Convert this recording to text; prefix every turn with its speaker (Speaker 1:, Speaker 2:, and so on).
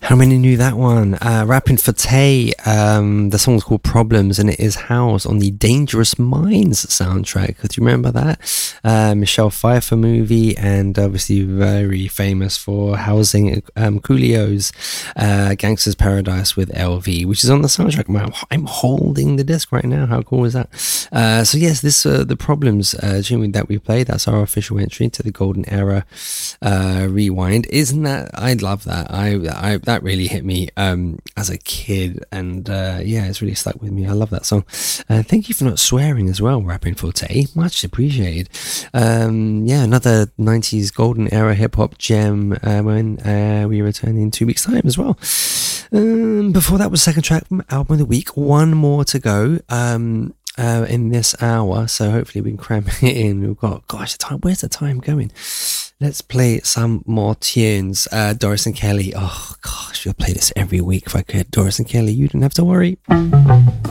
Speaker 1: How many knew that one? Rapping for Tay. The song's called Problems, and it is housed on the Dangerous Minds soundtrack. Do you remember that? Michelle Pfeiffer movie, and obviously very famous for housing Coolio's Gangster's Paradise with LV, which is on the soundtrack. I'm holding the disc right now. How cool is that? So yes, this the Problems tune that we played. That's our official entry into the Golden Era rewind. Isn't that? I love that. I that really hit me as a kid, and yeah, it's really stuck with me. I love that song. Thank you for not swearing as well, Rapping Forte, much appreciated. Yeah, another 90s golden era hip-hop gem when we return in 2 weeks time as well. Before that was second track from Album of the Week. One more to go in this hour, so hopefully we can cram it in. We've got, gosh, the time, where's the time going? Let's play some more tunes. Doris and Kelly. Oh gosh, we'll play this every week if I could. Doris and Kelly, you didn't have to worry.